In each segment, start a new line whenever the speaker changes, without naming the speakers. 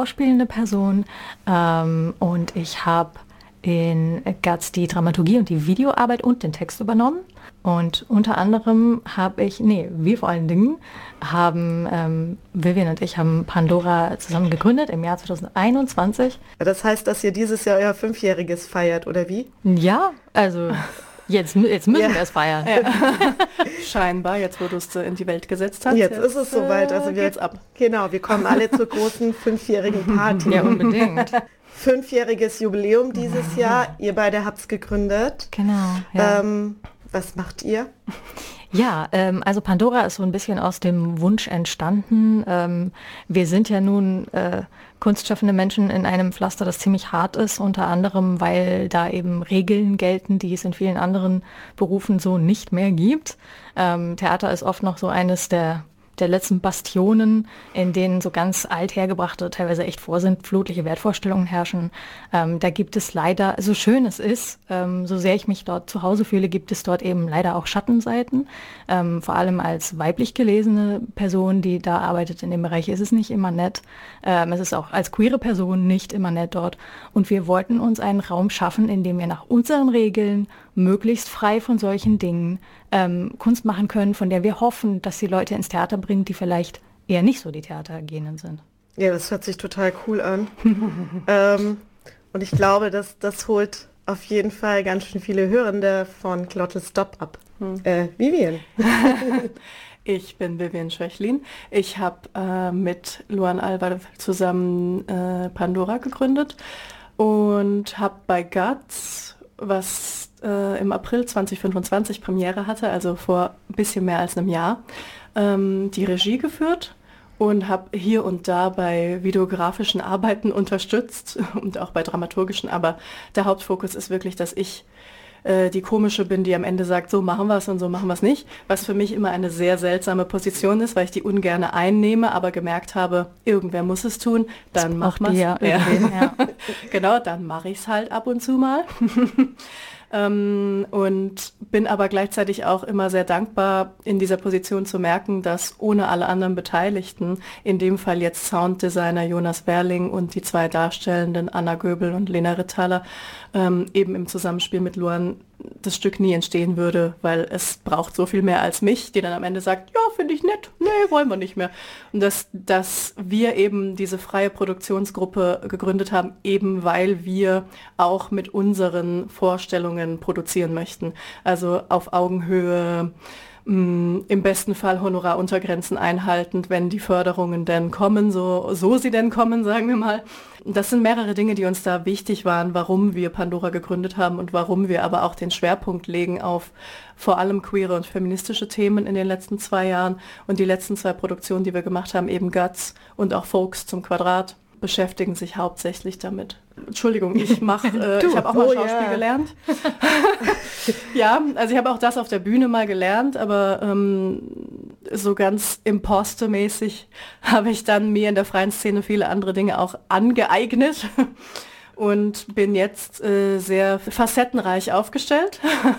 schauspielende Person und ich habe in Guts die Dramaturgie und die Videoarbeit und den Text übernommen. Und unter anderem wir vor allen Dingen haben, Vivian und ich haben Pandora zusammen gegründet im Jahr 2021.
Das heißt, dass ihr dieses Jahr euer 5-jähriges feiert, oder wie?
Ja, also jetzt müssen wir es feiern.
Ja. Scheinbar, jetzt wo du es in die Welt gesetzt hast.
Jetzt ist es soweit. Also
geht's ab.
Genau, wir kommen alle zur großen 5-jährigen Party.
Ja, unbedingt.
5-jähriges Jubiläum dieses Jahr. Ihr beide habt es gegründet.
Genau. Ja.
Was macht ihr?
Ja, also Pandora ist so ein bisschen aus dem Wunsch entstanden. Wir sind ja nun kunstschaffende Menschen in einem Pflaster, das ziemlich hart ist, unter anderem, weil da eben Regeln gelten, die es in vielen anderen Berufen so nicht mehr gibt. Theater ist oft noch so eines der letzten Bastionen, in denen so ganz althergebrachte, teilweise echt vorsintflutliche Wertvorstellungen herrschen. Da gibt es leider, so schön es ist, so sehr ich mich dort zu Hause fühle, gibt es dort eben leider auch Schattenseiten. Vor allem als weiblich gelesene Person, die da arbeitet in dem Bereich, ist es nicht immer nett. Es ist auch als queere Person nicht immer nett dort. Und wir wollten uns einen Raum schaffen, in dem wir nach unseren Regeln möglichst frei von solchen Dingen Kunst machen können, von der wir hoffen, dass sie Leute ins Theater bringt, die vielleicht eher nicht so die Theatergehenden sind.
Ja, das hört sich total cool an. Und ich glaube, das holt auf jeden Fall ganz schön viele Hörende von Glottal Stop ab. Vivian.
Ich bin Vivian Schwächlin. Ich habe mit Luan Alvar zusammen Pandora gegründet und habe bei Guts, was im April 2025 Premiere hatte, also vor ein bisschen mehr als einem Jahr, die Regie geführt und habe hier und da bei videografischen Arbeiten unterstützt und auch bei dramaturgischen, aber der Hauptfokus ist wirklich, dass ich die Komische bin, die am Ende sagt, so machen wir es und so machen wir es nicht, was für mich immer eine sehr seltsame Position ist, weil ich die ungerne einnehme, aber gemerkt habe, irgendwer muss es tun, dann machen wir es. Ja. Genau, dann mache ich es halt ab und zu mal. Und bin aber gleichzeitig auch immer sehr dankbar, in dieser Position zu merken, dass ohne alle anderen Beteiligten, in dem Fall jetzt Sounddesigner Jonas Werling und die 2 Darstellenden Anna Göbel und Lena Rittaler, eben im Zusammenspiel mit Luan das Stück nie entstehen würde, weil es braucht so viel mehr als mich, die dann am Ende sagt, ja, finde ich nett, nee, wollen wir nicht mehr. Und dass wir eben diese freie Produktionsgruppe gegründet haben, eben weil wir auch mit unseren Vorstellungen produzieren möchten. Also auf Augenhöhe, im besten Fall Honoraruntergrenzen einhaltend, wenn die Förderungen denn kommen, so sie denn kommen, sagen wir mal. Das sind mehrere Dinge, die uns da wichtig waren, warum wir Pandora gegründet haben und warum wir aber auch den Schwerpunkt legen auf vor allem queere und feministische Themen in den letzten 2 Jahren. Und die letzten 2 Produktionen, die wir gemacht haben, eben Guts und auch Folks zum Quadrat, beschäftigen sich hauptsächlich damit. Entschuldigung, ich habe auch mal Schauspiel gelernt. Ja, also ich habe auch das auf der Bühne mal gelernt, aber so ganz impostermäßig habe ich dann mir in der freien Szene viele andere Dinge auch angeeignet und bin jetzt sehr facettenreich aufgestellt.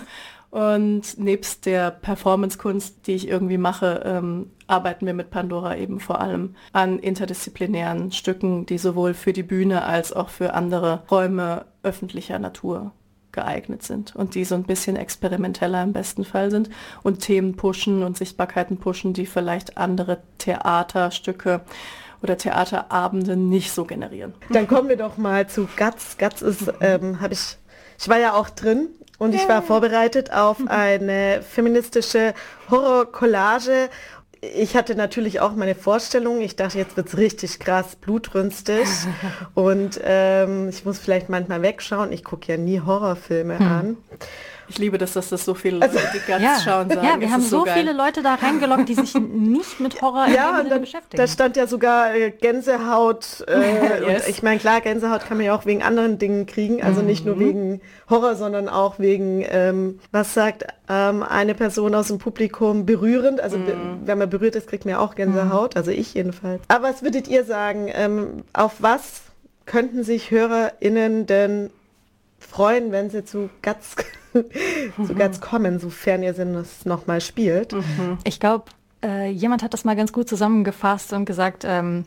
Und nebst der Performance-Kunst, die ich irgendwie mache, arbeiten wir mit Pandora eben vor allem an interdisziplinären Stücken, die sowohl für die Bühne als auch für andere Räume öffentlicher Natur geeignet sind und die so ein bisschen experimenteller im besten Fall sind und Themen pushen und Sichtbarkeiten pushen, die vielleicht andere Theaterstücke oder Theaterabende nicht so generieren.
Dann kommen wir doch mal zu Guts. Guts ist, ich war ja auch drin. Und ich war vorbereitet auf eine feministische Horror-Collage. Ich hatte natürlich auch meine Vorstellung. Ich dachte, jetzt wird's richtig krass blutrünstig. Und ich muss vielleicht manchmal wegschauen. Ich gucke ja nie Horrorfilme an.
Ich liebe das so viele Leute, die Guts schauen, sagen.
Ja, wir haben so viele Leute da reingelockt, die sich nicht mit Horror beschäftigen.
Da stand ja sogar Gänsehaut. Und ich meine, klar, Gänsehaut kann man ja auch wegen anderen Dingen kriegen. Also nicht nur wegen Horror, sondern auch wegen, was sagt eine Person aus dem Publikum, berührend. Also wenn man berührt ist, kriegt man ja auch Gänsehaut. Also ich jedenfalls. Aber was würdet ihr sagen, auf was könnten sich HörerInnen denn freuen, wenn sie zu Guts kommen, sofern ihr Sinn es nochmal spielt?
Ich glaube, jemand hat das mal ganz gut zusammengefasst und gesagt,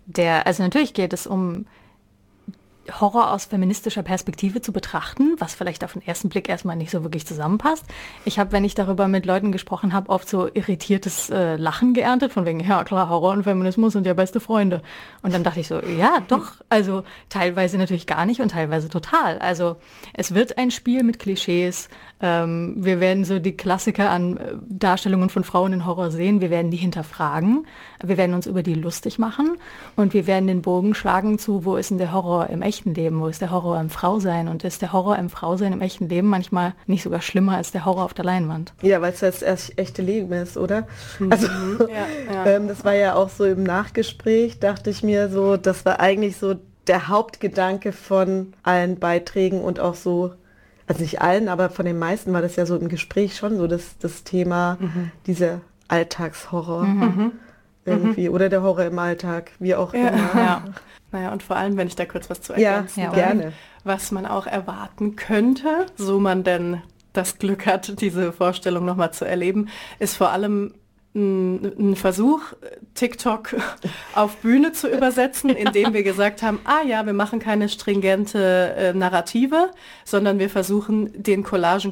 Also natürlich geht es um Horror aus feministischer Perspektive zu betrachten, was vielleicht auf den ersten Blick erstmal nicht so wirklich zusammenpasst. Ich habe, wenn ich darüber mit Leuten gesprochen habe, oft so irritiertes Lachen geerntet, von wegen, ja klar, Horror und Feminismus sind ja beste Freunde. Und dann dachte ich so, ja doch, also teilweise natürlich gar nicht und teilweise total. Also es wird ein Spiel mit Klischees. Wir werden so die Klassiker an Darstellungen von Frauen in Horror sehen. Wir werden die hinterfragen. Wir werden uns über die lustig machen. Und wir werden den Bogen schlagen zu, wo ist denn der Horror im echten Leben? Wo ist der Horror im Frausein? Und ist der Horror im Frausein im echten Leben manchmal nicht sogar schlimmer als der Horror auf der Leinwand?
Ja, weil es das echte Leben ist, oder? Also das war ja auch so im Nachgespräch, dachte ich mir so, das war eigentlich so der Hauptgedanke von allen Beiträgen und auch so, also nicht allen, aber von den meisten war das ja so im Gespräch schon so das Thema, dieser Alltagshorror irgendwie oder der Horror im Alltag, wie auch immer.
Ja. Naja, und vor allem, wenn ich da kurz was zu ergänzen darf,
gerne.
Was man auch erwarten könnte, so man denn das Glück hat, diese Vorstellung nochmal zu erleben, ist vor allem ein Versuch, TikTok auf Bühne zu übersetzen, indem wir gesagt haben, wir machen keine stringente Narrative, sondern wir versuchen den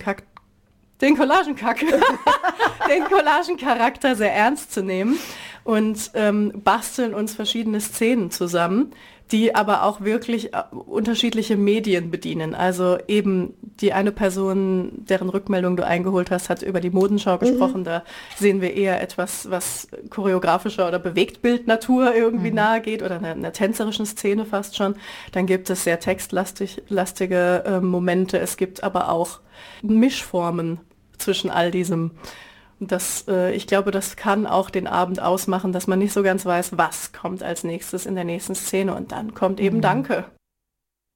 Collagencharakter sehr ernst zu nehmen und basteln uns verschiedene Szenen zusammen, die aber auch wirklich unterschiedliche Medien bedienen. Also eben die eine Person, deren Rückmeldung du eingeholt hast, hat über die Modenschau gesprochen. Da sehen wir eher etwas, was choreografischer oder Bewegtbildnatur irgendwie nahe geht oder einer tänzerischen Szene fast schon. Dann gibt es sehr textlastige Momente. Es gibt aber auch Mischformen zwischen all diesem. Ich glaube, das kann auch den Abend ausmachen, dass man nicht so ganz weiß, was kommt als nächstes in der nächsten Szene und dann kommt eben Danke.